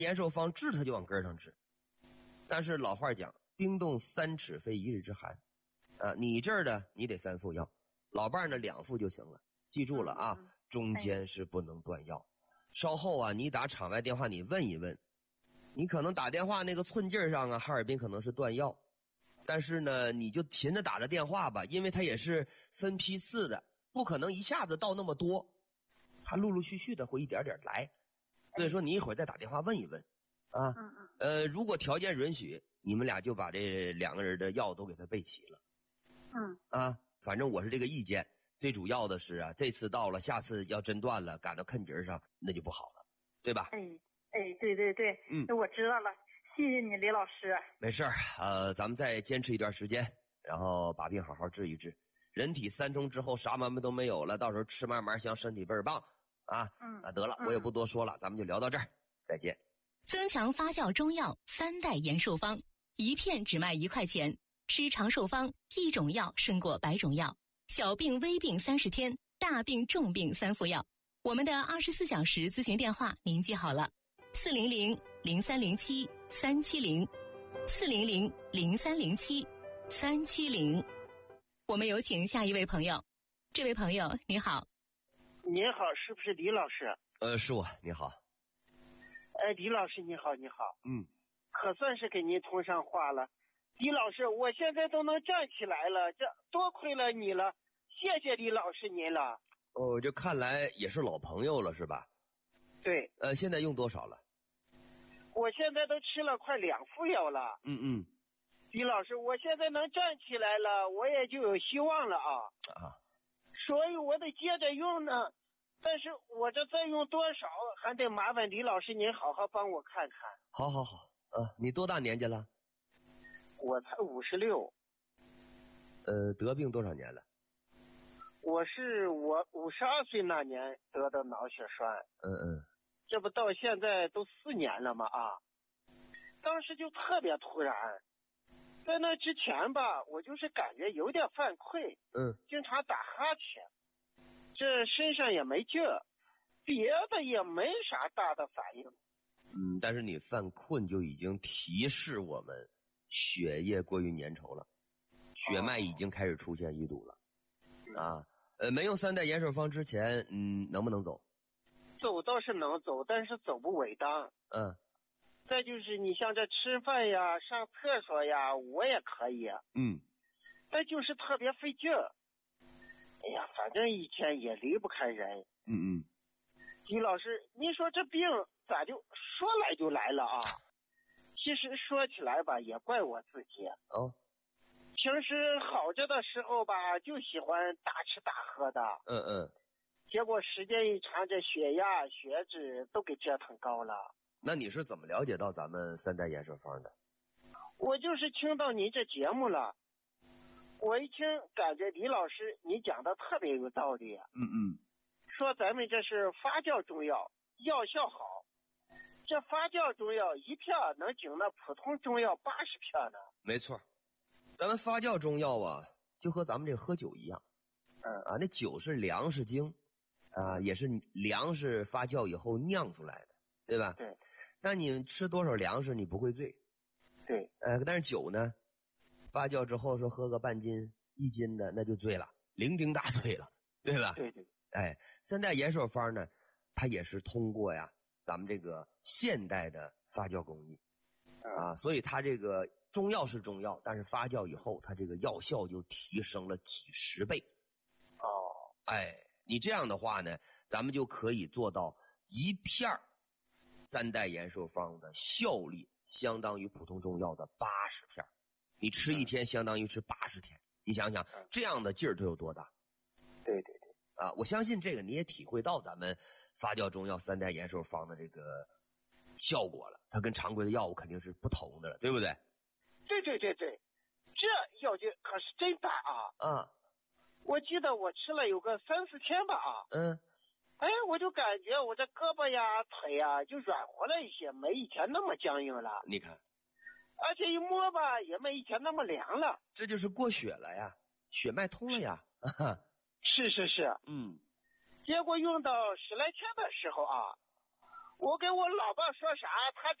延寿方治他就往根上治。但是老话讲，冰冻3尺非一日之寒啊，你这儿的你得3副药，老伴儿呢2副就行了。记住了啊，中间是不能断药。稍后啊，你打场外电话你问一问，你可能打电话那个寸劲儿上啊，哈尔滨可能是断药，但是呢你就勤着打着电话吧，因为它也是分批次的，不可能一下子到那么多，它陆陆续续的会一点点来。所以说你一会儿再打电话问一问啊。如果条件允许，你们俩就把这2个人的药都给他备齐了。反正我是这个意见。最主要的是啊，这次到了，下次要真断了，赶到坎节上，那就不好了，对吧？ 对对对，我知道了，谢谢你，李老师。 没事儿，咱们再坚持一段时间，然后把病好好治一治。人体3通之后，啥毛病都没有了，到时候吃嘛嘛香，身体倍儿棒啊！得了，我也不多说了，咱们就聊到这儿，再见。 增强发酵中药3代延寿方，1片只卖1块钱，吃长寿方，1种药胜过100种药。小病微病30天，大病重病3副药。我们的24小时咨询电话您记好了，400-0307-370，400-0307-370。我们有请下一位朋友。这位朋友你好。 您好，是不是李老师？ 是我，你好。 李老师你好，你好。可算是给您通上话了。李老师，我现在都能站起来了，这多亏了你了，谢谢李老师您了。 这看来也是老朋友了是吧？ 对。 现在用多少了？ 我现在都吃了快2副药了。李老师，我现在能站起来了，我也就有希望了啊。所以我得接着用呢，但是我这再用多少，还得麻烦李老师您好好帮我看看。 好，你多大年纪了？ 我才56。 得病多少年了？ 我52岁那年得的脑血栓。这不到现在都4年了吗？当时就特别突然，在那之前吧，我就是感觉有点犯困，经常打哈欠，这身上也没劲儿，别的也没啥大的反应。 但是你犯困就已经提示我们血液过于粘稠了，血脉已经开始出现淤堵了。没用3代延寿方之前，能不能走？ 走倒是能走，但是走不稳当。再就是你像这吃饭呀、上厕所呀，我也可以。但就是特别费劲儿。哎呀，反正以前也离不开人。李老师，您说这病咋就说来就来了啊？其实说起来吧，也怪我自己。平时好着的时候吧，就喜欢大吃大喝的。结果时间一长，这血压、血脂都给折腾高了。 那你是怎么了解到咱们3代延寿方的？ 我就是听到您这节目了，我一听感觉李老师你讲的特别有道理。说咱们这是发酵中药，药效好，这发酵中药1片能顶那普通中药80片呢。 没错，咱们发酵中药啊，就和咱们这喝酒一样。那酒是粮食精也是粮食发酵以后酿出来的，对吧？ 对。 那你吃多少粮食你不会醉。 对。 但是酒呢，发酵之后说喝个半斤1斤的那就醉了，酩酊大醉了，对吧？ 对。 3代延寿方呢，它也是通过咱们这个现代的发酵工艺所以它这个中药是中药，但是发酵以后它这个药效就提升了几10倍。你这样的话呢，咱们就可以做到1片3代延寿方的效力相当于普通中药的80片，你吃1天相当于吃80天，你想想这样的劲儿它有多大？ 对。 我相信这个你也体会到咱们发酵中药3代延寿方的这个效果了，它跟常规的药物肯定是不同的了，对不对？ 对，这药劲可是真大我记得我吃了有个3-4天吧我就感觉我这胳膊呀、腿呀就软和了一些，没以前那么僵硬了。 你看， 而且一摸吧，也没以前那么凉了。 这就是过血了呀，血脉通了呀。 是。结果用到10来天的时候我跟我老爸说啥，他